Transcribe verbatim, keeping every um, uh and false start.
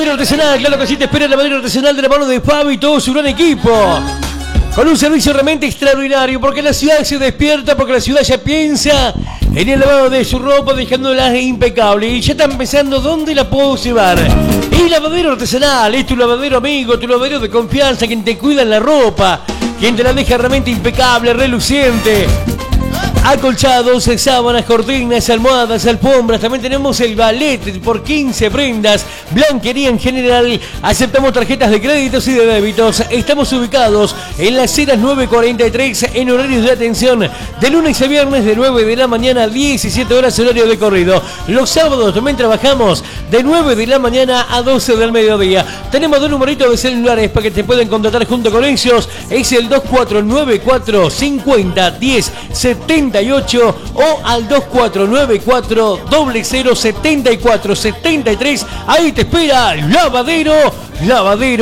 Lavadero artesanal, claro que sí, te espera el lavadero artesanal de la mano de Fabi y todo su gran equipo. Con un servicio realmente extraordinario, porque la ciudad se despierta, porque la ciudad ya piensa en el lavado de su ropa, dejándola impecable. Y ya están pensando dónde la puedo llevar. Y lavadero artesanal, es tu lavadero amigo, tu lavadero de confianza, quien te cuida en la ropa, quien te la deja realmente impecable, reluciente. Acolchados, sábanas, cortinas, almohadas, alfombras. También tenemos el ballet por quince prendas. Blanquería en general. Aceptamos tarjetas de créditos y de débitos. Estamos ubicados en las Heras nueve cuarenta y tres en horarios de atención de lunes a viernes de nueve de la mañana a diecisiete horas horario de corrido. Los sábados también trabajamos de nueve de la mañana a doce del mediodía. Tenemos dos numeritos de celulares para que te puedan contratar junto con ellos. Es el dos cuatro nueve cuatro cincuenta diez setenta y ocho o al dos cuatro nueve cuatro cero cero setenta y cuatro setenta y tres. Ahí te espera Lavadero, Lavadero